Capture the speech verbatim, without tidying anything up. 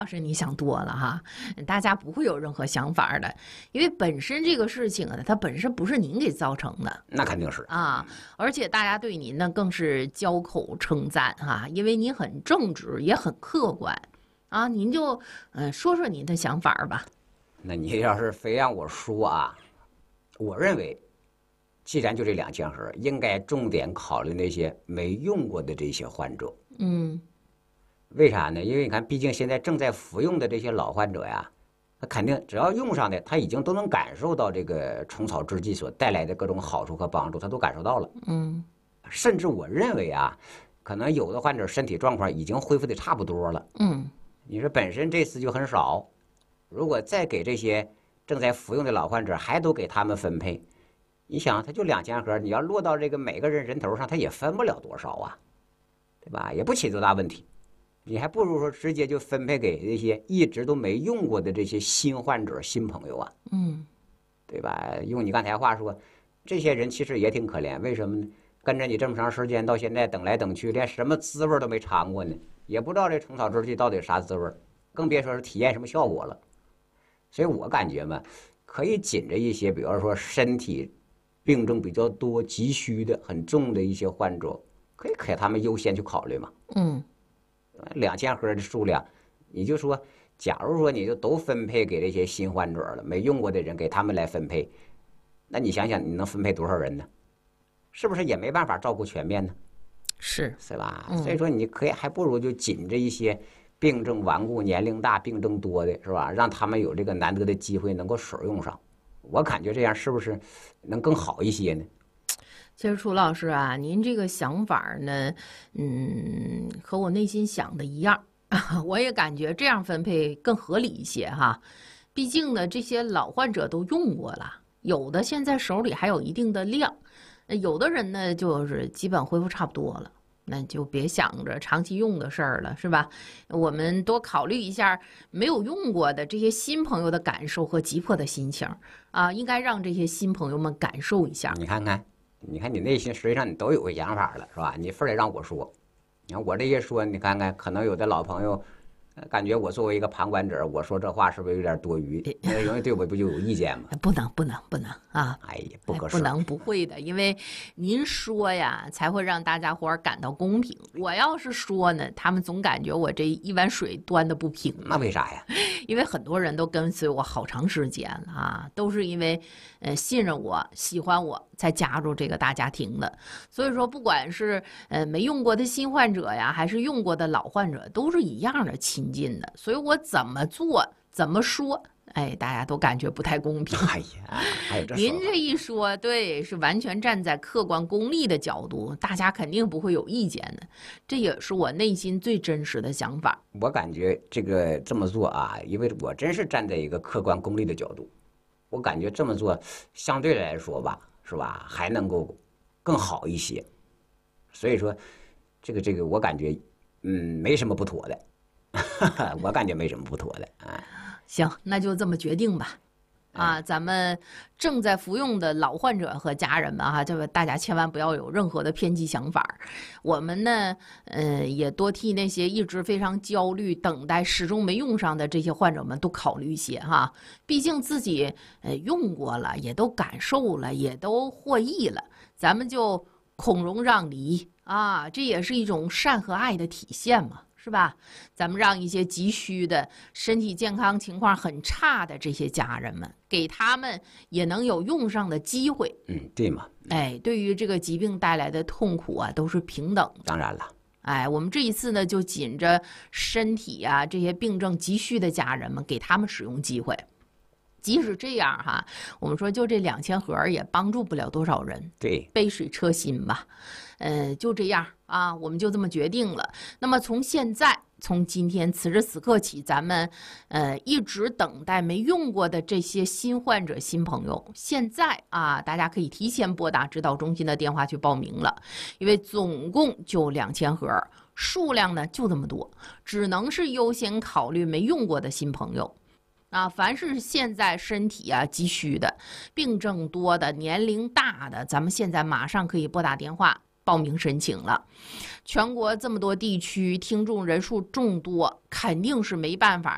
要是你想多了哈，大家不会有任何想法的，因为本身这个事情啊，它本身不是您给造成的， 那肯定是啊，而且大家对您呢更是交口称赞哈，因为您很正直，也很客观啊，您就嗯、呃、说说您的想法吧。 那你要是非让我说啊，我认为，既然就这两千盒，应该重点考虑那些没用过的这些患者。 嗯。 为啥呢？因为你看，毕竟现在正在服用的这些老患者呀，他肯定只要用上的，他已经都能感受到这个虫草制剂所带来的各种好处和帮助，他都感受到了。 嗯， 甚至我认为啊，可能有的患者身体状况已经恢复的差不多了。 嗯， 你说本身这次就很少，如果再给这些正在服用的老患者还都给他们分配，你想，他就两千盒，你要落到这个每个人人头上，他也分不了多少啊，对吧？也不起多大问题。你还不如说直接就分配给这些一直都没用过的这些新患者、新朋友啊， 嗯， 对吧？用你刚才话说，这些人其实也挺可怜，为什么呢？跟着你这么长时间，到现在等来等去，连什么滋味都没尝过呢，也不知道这虫草制剂到底啥滋味，更别说是体验什么效果了。所以我感觉嘛，可以紧着一些，比方说身体病症比较多、急需的、很重的一些患者，可以给他们优先去考虑嘛。 嗯。 两千盒的数量，你就说，假如说你就都分配给这些新患者了，没用过的人给他们来分配，那你想想你能分配多少人呢？是不是也没办法照顾全面呢？ 是是吧？ 嗯、 所以说你可以还不如就紧着一些病症顽固、年龄大、病症多的，是吧？让他们有这个难得的机会能够使用上。我感觉这样是不是能更好一些呢？ 其实楚老师啊，您这个想法呢，嗯，和我内心想的一样，我也感觉这样分配更合理一些哈。毕竟呢，这些老患者都用过了，有的现在手里还有一定的量，有的人呢就是基本恢复差不多了，那就别想着长期用的事儿了，是吧？我们多考虑一下没有用过的这些新朋友的感受和急迫的心情啊，应该让这些新朋友们感受一下。 你看看。你看，你内心实际上你都有个想法了，是吧？你非得让我说，你看我这一说，你看看，可能有的老朋友感觉我作为一个旁观者，我说这话是不是有点多余？那容易对我不就有意见吗？ 不能，不能，不能啊！ 哎呀，不合适，不能，不会的，因为您说呀，才会让大家伙儿感到公平。我要是说呢，他们总感觉我这一碗水端的不平。 那为啥呀？ 因为很多人都跟随我好长时间了啊，都是因为呃信任我、喜欢我才加入这个大家庭的。所以说，不管是呃没用过的新患者呀，还是用过的老患者，都是一样的亲近的。所以我怎么做、怎么说，哎，大家都感觉不太公平。 哎呀，还有这您这一说，对，是完全站在客观公立的角度，大家肯定不会有意见的。这也是我内心最真实的想法。 我感觉这个这么做啊，因为我真是站在一个客观公立的角度，我感觉这么做相对来说吧，是吧，还能够更好一些。所以说，这个这个，我感觉嗯没什么不妥的，我感觉没什么不妥的啊。 行，那就这么决定吧。啊，咱们正在服用的老患者和家人们哈，这个大家千万不要有任何的偏激想法。我们呢，呃，也多替那些一直非常焦虑、等待、始终没用上的这些患者们多考虑一些哈。毕竟自己呃用过了，也都感受了，也都获益了，咱们就孔融让梨啊，这也是一种善和爱的体现嘛。是吧？咱们让一些急需的、身体健康情况很差的这些家人们，给他们也能有用上的机会。 嗯，对嘛。 哎，对于这个疾病带来的痛苦啊，都是平等的。 当然了。 哎，我们这一次呢，就紧着身体啊这些病症急需的家人们，给他们使用机会。即使这样哈，我们说就这两千盒也帮助不了多少人。 对， 杯水车薪吧。呃，就这样啊，我们就这么决定了。那么从现在，从今天此时此刻起，咱们呃一直等待没用过的这些新患者、新朋友，现在啊，大家可以提前拨打指导中心的电话去报名了，因为总共就两千盒，数量呢就这么多，只能是优先考虑没用过的新朋友。啊，凡是现在身体啊急需的、病症多的、年龄大的，咱们现在马上可以拨打电话报名申请了。全国这么多地区，听众人数众多，肯定是没办法